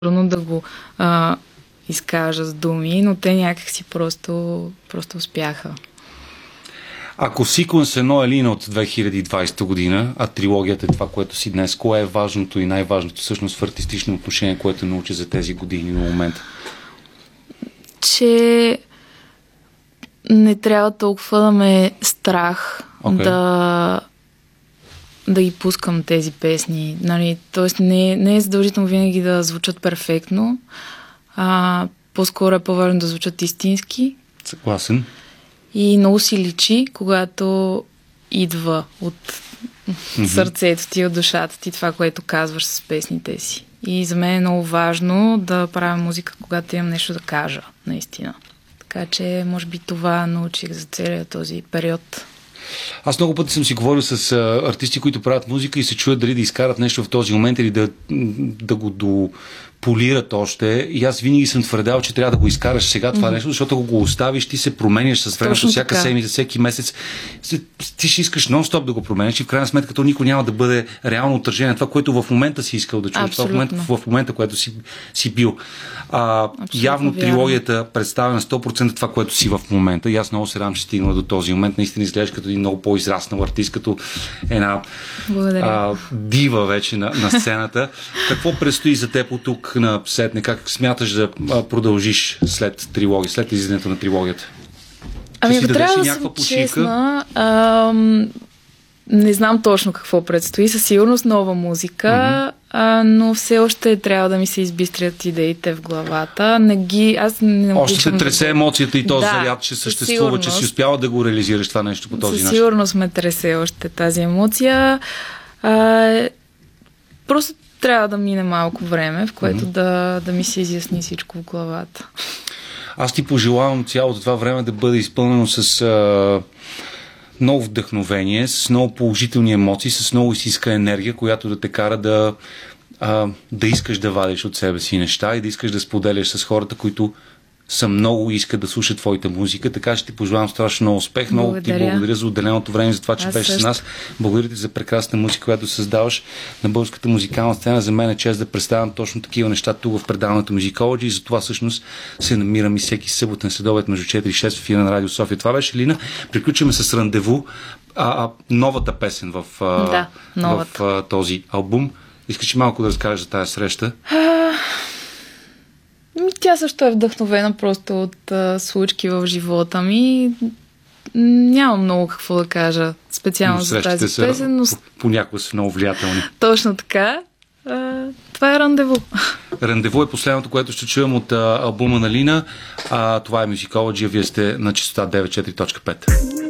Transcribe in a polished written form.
трудно да го изкажа с думи, но те някакси просто успяха. Ако Sequence 1 е лина от 2020 година, а трилогията е това, което си днес, кое е важното и най-важното всъщност в артистично отношение, което научи за тези години до момента? Че не трябва толкова да ме страх да ги пускам тези песни. Нали? Тоест не е задължително винаги да звучат перфектно. По-скоро е по-важно да звучат истински. Съгласен. И много си личи, когато идва от сърцето ти, от душата ти, това, което казваш с песните си. И за мен е много важно да правя музика, когато имам нещо да кажа, наистина. Така че, може би това научих за целия този период. Аз много пъти съм си говорил с артисти, които правят музика и се чуят дали да изкарат нещо в този момент или да го дополират още. И аз винаги съм твърдял, че трябва да го изкараш сега това нещо, защото ако го оставиш, ти се променяш с времето, всяка седмица, всеки месец. Ти ще искаш нон-стоп да го променяш и в крайна сметка то никой няма да бъде реално отражение на това, което в момента си искал да чуеш, в момента, което си бил. Явно трилогията представя на 100% това, което си в момента. И аз много се радвам, че стигна до този момент. Наистина изглеждаш като един много по-израснал артист, като една дива вече на сцената. Какво предстои за теб от тук на сетне? Как смяташ да продължиш след трилогия, след излизането на трилогията? Ами, ако трябва да съм честна, не знам точно какво предстои. Със сигурност нова музика, но все още трябва да ми се избистрят идеите в главата. Още се тресе емоцията и този заряд, че съществува, че си успяла да го реализираш това нещо по този начин. Със сигурност ме тресе още тази емоция. Просто трябва да мине малко време, в което да ми се изясни всичко в главата. Аз ти пожелавам цялото това време да бъде изпълнено с много вдъхновение, с много положителни емоции, с много истинска енергия, която да те кара да искаш да вадиш от себе си неща и да искаш да споделяш с хората, които са много искат да слушат твоята музика. Така че ти пожелавам страшно много успех. Много ти благодаря за отделеното време, за това, че беше с нас. Благодаря ти за прекрасна музика, която създаваш на българската музикална сцена. За мен е чест да представям точно такива неща тук в предаването Musicology и за това всъщност се намирам и всеки съботен следобед между 4 и 6 в ефира на Радио София. Това беше Лина. Приключваме с Рандеву, новата песен в този албум. Искаш ли малко да разкажеш за тази среща? Тя също е вдъхновена просто от случки в живота ми. Нямам много какво да кажа специално за тази песен, но понякога са много влиятелни. Точно така. Това е Рандеву. Рандеву е последното, което ще чуем от албума на Лина. Това е Musicology, вие сте на честота 94.5.